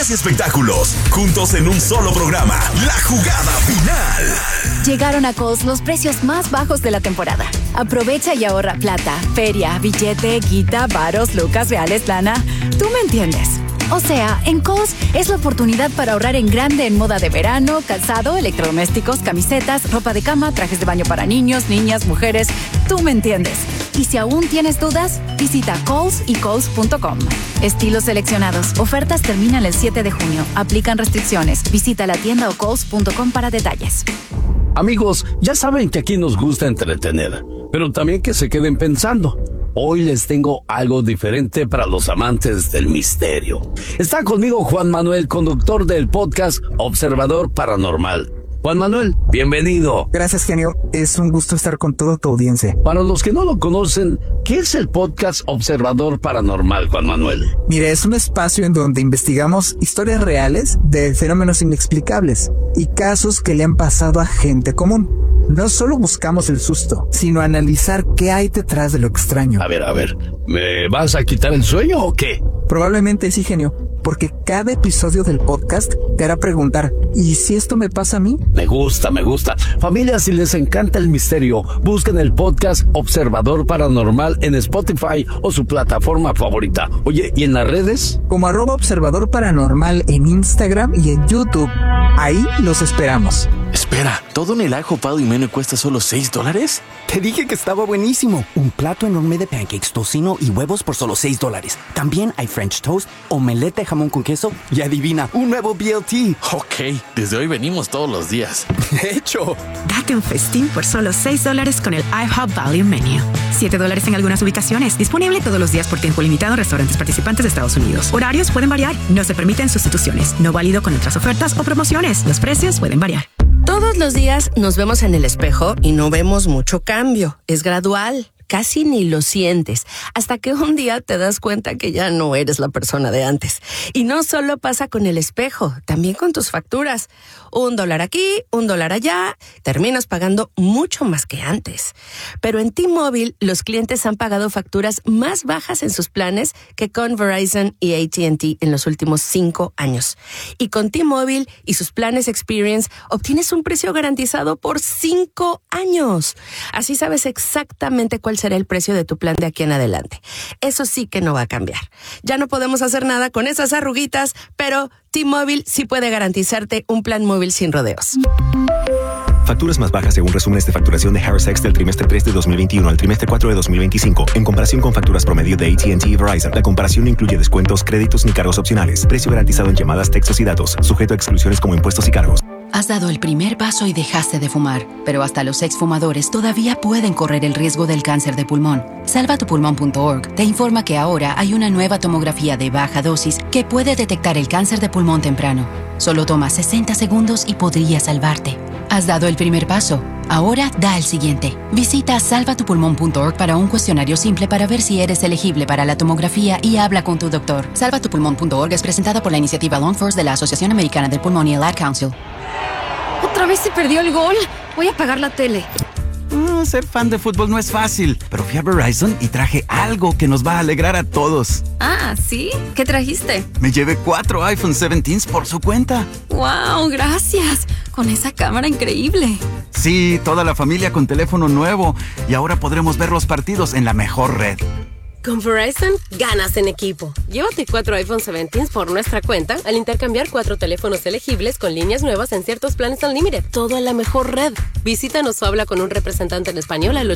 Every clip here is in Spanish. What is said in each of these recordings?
noticias y espectáculos, juntos en un solo programa. La Jugada Final. Llegaron a Kohl's los precios más bajos de la temporada. Aprovecha y ahorra plata, feria, billete, guita, varos, lucas, reales, lana. Tú me entiendes. O sea, en Kohl's es la oportunidad para ahorrar en grande en moda de verano, calzado, electrodomésticos, camisetas, ropa de cama, trajes de baño para niños, niñas, mujeres. Tú me entiendes. Y si aún tienes dudas, visita Kohl's y Kohl's.com. Estilos seleccionados. Ofertas terminan el 7 de junio. Aplican restricciones. Visita la tienda o Kohl's.com para detalles. Amigos, ya saben que aquí nos gusta entretener, pero también que se queden pensando. Hoy les tengo algo diferente para los amantes del misterio. Está conmigo Juan Manuel, conductor del podcast Observador Paranormal. Juan Manuel, bienvenido. Gracias, genio. Es un gusto estar con toda tu audiencia. Para los que no lo conocen, ¿qué es el podcast Observador Paranormal, Juan Manuel? Mire, es un espacio en donde investigamos historias reales de fenómenos inexplicables y casos que le han pasado a gente común. No solo buscamos el susto, sino analizar qué hay detrás de lo extraño. A ver, ¿me vas a quitar el sueño o qué? Probablemente sí, genio, porque cada episodio del podcast te hará preguntar, ¿y si esto me pasa a mí? Me gusta. Familia, si les encanta el misterio, busquen el podcast Observador Paranormal en Spotify o su plataforma favorita. Oye, ¿y en las redes? Como @Observador Paranormal en Instagram y en YouTube. Ahí los esperamos. Espera, ¿todo en el ajo Pal y Menú cuesta solo $6? Te dije que estaba buenísimo. Un plato enorme de pancakes, tocino y huevos por solo $6. También hay French toast, omelette de jamón con queso y adivina, un nuevo BLT. Ok, desde hoy venimos todos los días. De hecho, date un festín por solo $6 con el IHOP Value Menu. $7 en algunas ubicaciones. Disponible todos los días por tiempo limitado en restaurantes participantes de Estados Unidos. Horarios pueden variar. No se permiten sustituciones. No válido con otras ofertas o promociones. Los precios pueden variar. Todos los días nos vemos en el espejo y no vemos mucho cambio. Es gradual. Casi ni lo sientes, hasta que un día te das cuenta que ya no eres la persona de antes. Y no solo pasa con el espejo, también con tus facturas. $1 aquí, $1 allá, terminas pagando mucho más que antes. Pero en T-Mobile, los clientes han pagado facturas más bajas en sus planes que con Verizon y AT&T en los últimos 5 años. Y con T-Mobile y sus planes Experience, obtienes un precio garantizado por 5 años. Así sabes exactamente cuál será el precio de tu plan de aquí en adelante. Eso sí que no va a cambiar. Ya no podemos hacer nada con esas arruguitas, pero T-Mobile sí puede garantizarte un plan móvil sin rodeos. Facturas más bajas según resúmenes de facturación de Harris X del trimestre 3 de 2021 al trimestre 4 de 2025, en comparación con facturas promedio de AT&T y Verizon. La comparación no incluye descuentos, créditos ni cargos opcionales. Precio garantizado en llamadas, textos y datos, sujeto a exclusiones como impuestos y cargos. Has dado el primer paso y dejaste de fumar, pero hasta los exfumadores todavía pueden correr el riesgo del cáncer de pulmón. Salvatupulmón.org te informa que ahora hay una nueva tomografía de baja dosis que puede detectar el cáncer de pulmón temprano. Solo toma 60 segundos y podría salvarte. Has dado el primer paso. Ahora da el siguiente. Visita salvatupulmón.org para un cuestionario simple para ver si eres elegible para la tomografía y habla con tu doctor. Salvatupulmón.org es presentada por la iniciativa Lung First de la Asociación Americana del Pulmón y el Ad Council. ¿Otra vez se perdió el gol? Voy a apagar la tele. Ser fan de fútbol no es fácil, pero fui a Verizon y traje algo que nos va a alegrar a todos. Ah, ¿sí? ¿Qué trajiste? Me llevé 4 iPhone 17 por su cuenta. ¡Wow! ¡Gracias! Con esa cámara increíble. Sí, toda la familia con teléfono nuevo y ahora podremos ver los partidos en la mejor red. Con Verizon, ganas en equipo. Llévate 4 iPhone 17 por nuestra cuenta al intercambiar 4 teléfonos elegibles con líneas nuevas en ciertos planes Unlimited. Todo en la mejor red. Visítanos o habla con un representante en español al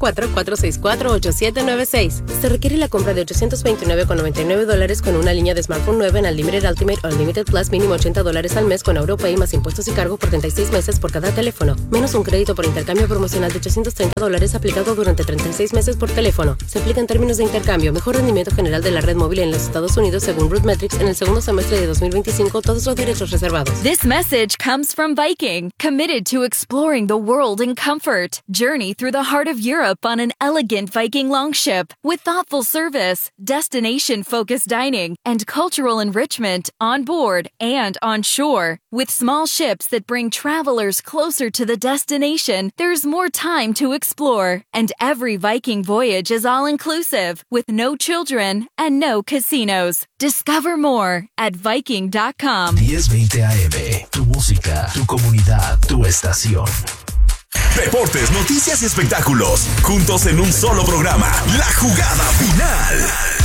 844-464-8796. Se requiere la compra de $829,99 con una línea de smartphone nueva en Unlimited Ultimate o Unlimited Plus, mínimo $80 al mes con AuroPay más impuestos y cargo por 36 meses por cada teléfono. Menos un crédito por intercambio promocional de $830 aplicado durante 36 meses por teléfono. Se aplica en términos de intercambio. Mejor rendimiento general de la red móvil en los Estados Unidos según RootMetrics en el segundo semestre de 2025. Todos los derechos reservados. This message comes from Viking, committed to exploring the world in comfort. Journey through the heart of Europe on an elegant Viking longship with thoughtful service, destination-focused dining, and cultural enrichment on board and on shore. With small ships that bring travelers closer to the destination, there's more time to explore, and every Viking voyage is all-inclusive. live with no children and no casinos. Discover more at Viking.com. 1020 AM, tu música, tu comunidad, tu estación. Deportes, noticias y espectáculos, juntos en un solo programa. La Jugada Final.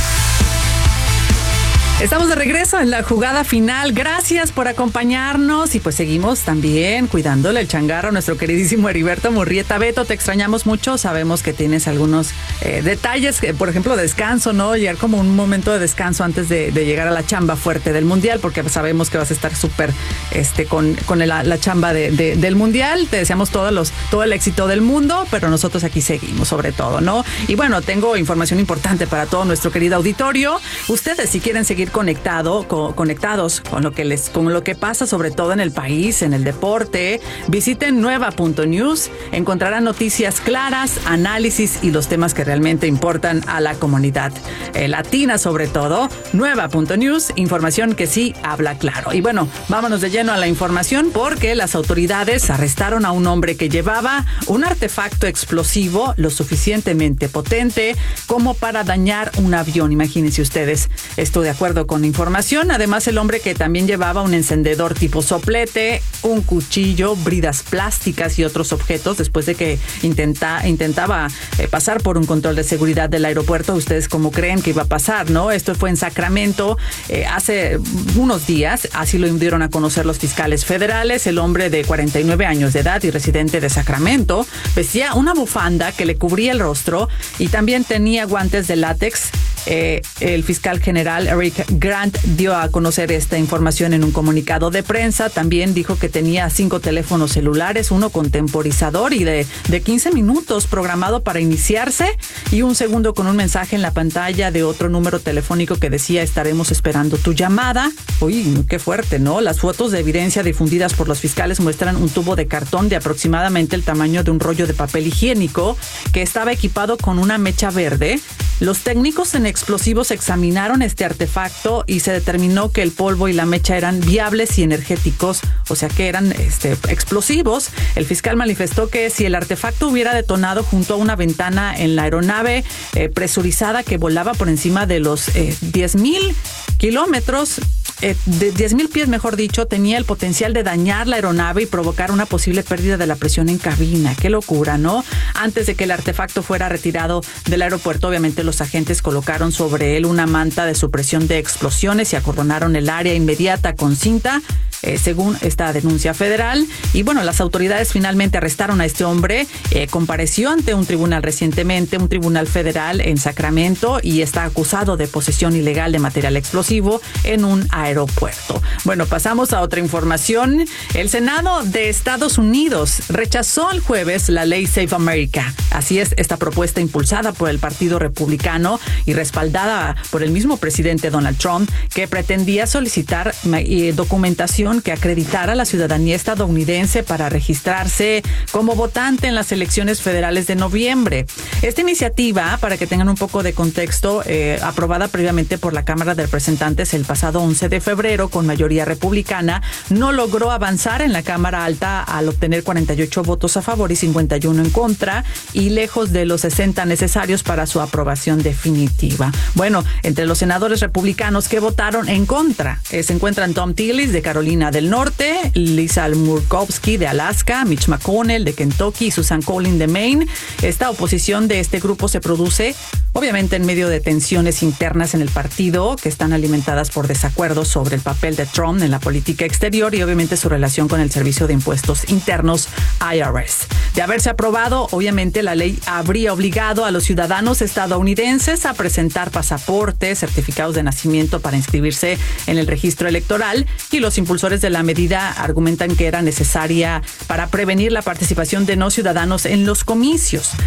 Estamos de regreso en la jugada final. Gracias por acompañarnos y pues seguimos también cuidándole el changarro a nuestro queridísimo Heriberto Murrieta. Beto, te extrañamos mucho. Sabemos que tienes algunos detalles, por ejemplo, descanso, ¿no? Llegar como un momento de descanso antes de llegar a la chamba fuerte del Mundial, porque sabemos que vas a estar súper con la chamba del Mundial. Te deseamos todo el éxito del mundo, pero nosotros aquí seguimos sobre todo, ¿no? Y bueno, tengo información importante para todo nuestro querido auditorio. Ustedes, si quieren seguir conectados con lo que pasa sobre todo en el país, en el deporte, visiten nueva.news, encontrarán noticias claras, análisis y los temas que realmente importan a la comunidad latina, sobre todo. Nueva.news, información que sí habla claro. Y bueno, vámonos de lleno a la información, porque las autoridades arrestaron a un hombre que llevaba un artefacto explosivo lo suficientemente potente como para dañar un avión. Imagínense ustedes, esto de acuerdo con información. Además, el hombre que también llevaba un encendedor tipo soplete, un cuchillo, bridas plásticas y otros objetos después de que intentaba pasar por un control de seguridad del aeropuerto. ¿Ustedes cómo creen que iba a pasar, no? Esto fue en Sacramento hace unos días, así lo dieron a conocer los fiscales federales. El hombre de 49 años de edad y residente de Sacramento vestía una bufanda que le cubría el rostro y también tenía guantes de látex. El fiscal general Eric Grant dio a conocer esta información en un comunicado de prensa. También dijo que tenía 5 teléfonos celulares, uno con temporizador y de 15 minutos programado para iniciarse, y un segundo con un mensaje en la pantalla de otro número telefónico que decía: estaremos esperando tu llamada. Uy, qué fuerte, ¿no? Las fotos de evidencia difundidas por los fiscales muestran un tubo de cartón de aproximadamente el tamaño de un rollo de papel higiénico que estaba equipado con una mecha verde. Los técnicos en explosivos examinaron este artefacto y se determinó que el polvo y la mecha eran viables y energéticos, o sea que eran explosivos. El fiscal manifestó que si el artefacto hubiera detonado junto a una ventana en la aeronave presurizada que volaba por encima de los 10,000 kilómetros, de 10,000 pies, mejor dicho, tenía el potencial de dañar la aeronave y provocar una posible pérdida de la presión en cabina. Qué locura, ¿no? Antes de que el artefacto fuera retirado del aeropuerto, obviamente los agentes colocaron sobre él una manta de supresión de explosiones y acordonaron el área inmediata con cinta, según esta denuncia federal. Y bueno, las autoridades finalmente arrestaron a este hombre. Compareció ante un tribunal recientemente, un tribunal federal en Sacramento, y está acusado de posesión ilegal de material explosivo en un aeropuerto. Bueno, pasamos a otra información. El Senado de Estados Unidos rechazó el jueves la ley Save America. Así es, esta propuesta impulsada por el Partido Republicano y respaldada por el mismo presidente Donald Trump, que pretendía solicitar documentación que acreditara la ciudadanía estadounidense para registrarse como votante en las elecciones federales de noviembre. Esta iniciativa, para que tengan un poco de contexto, aprobada previamente por la Cámara de Representantes el pasado 11 de febrero con mayoría republicana, no logró avanzar en la Cámara Alta al obtener 48 votos a favor y 51 en contra, y lejos de los 60 necesarios para su aprobación definitiva. Bueno, entre los senadores republicanos que votaron en contra se encuentran Tom Tillis de Carolina del Norte, Lisa Murkowski de Alaska, Mitch McConnell de Kentucky y Susan Collins de Maine. Esta oposición de este grupo se produce obviamente en medio de tensiones internas en el partido que están alimentadas por desacuerdos sobre el papel de Trump en la política exterior y obviamente su relación con el Servicio de Impuestos Internos IRS. De haberse aprobado, obviamente la ley habría obligado a los ciudadanos estadounidenses a presentar pasaportes, certificados de nacimiento para inscribirse en el registro electoral, y los impulsores de la medida argumentan que era necesaria para prevenir la participación de no ciudadanos en los comicios.